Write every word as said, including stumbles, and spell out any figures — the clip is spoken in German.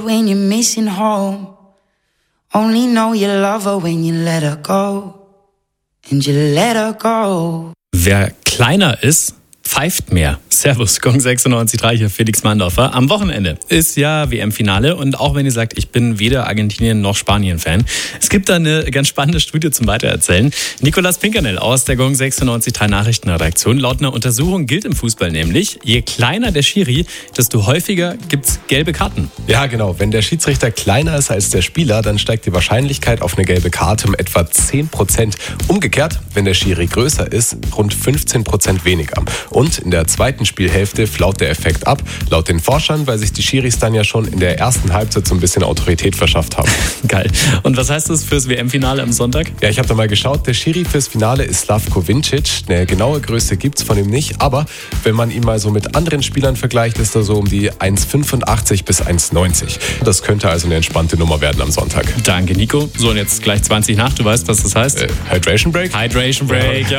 When you're missing home, only know you love her when you let her go. And you let her go. Wer kleiner ist, pfeift mehr. Servus, Gong sechsundneunzig Komma drei hier, Felix Mandorfer. Am Wochenende ist ja W M-Finale und auch wenn ihr sagt, ich bin weder Argentinien noch Spanien-Fan, es gibt da eine ganz spannende Studie zum Weitererzählen. Nicolas Pinkernell aus der Gong sechsundneunzig Komma drei Nachrichtenredaktion. Laut einer Untersuchung gilt im Fußball nämlich, je kleiner der Schiri, desto häufiger gibt's gelbe Karten. Ja, genau. Wenn der Schiedsrichter kleiner ist als der Spieler, dann steigt die Wahrscheinlichkeit auf eine gelbe Karte um etwa zehn Prozent. Umgekehrt, wenn der Schiri größer ist, rund fünfzehn Prozent weniger. Und in der zweiten Spielhälfte flaut der Effekt ab. Laut den Forschern, weil sich die Schiris dann ja schon in der ersten Halbzeit so ein bisschen Autorität verschafft haben. Geil. Und was heißt das fürs W M-Finale am Sonntag? Ja, ich habe da mal geschaut. Der Schiri fürs Finale ist Slavko Vincic. Eine genaue Größe gibt's von ihm nicht. Aber wenn man ihn mal so mit anderen Spielern vergleicht, ist er so um die eins Komma fünfundachtzig bis eins Komma neunzig. Das könnte also eine entspannte Nummer werden am Sonntag. Danke, Nico. So, und jetzt gleich zwanzig nach. Du weißt, was das heißt? Äh, Hydration Break? Hydration Break, ja.